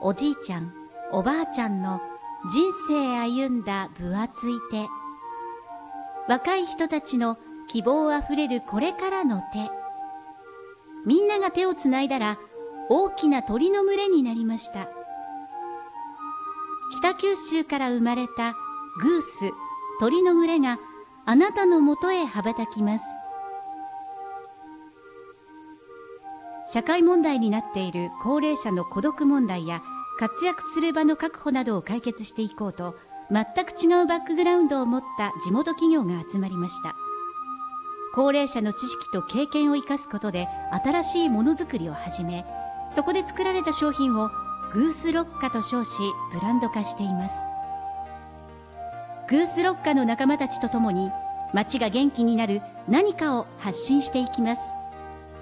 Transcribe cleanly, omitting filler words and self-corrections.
おじいちゃんおばあちゃんの人生歩んだ分厚い手、若い人たちの希望あふれるこれからの手、みんなが手をつないだら大きな鳥の群れになりました。北九州から生まれたグース、鳥の群れがあなたのもとへ羽ばたきます。社会問題になっている高齢者の孤独問題や活躍する場の確保などを解決していこうと、全く違うバックグラウンドを持った地元企業が集まりました。高齢者の知識と経験を生かすことで新しいものづくりを始め、そこで作られた商品をグースロッカと称しブランド化しています。グースロッカの仲間たちとともに街が元気になる何かを発信していきます。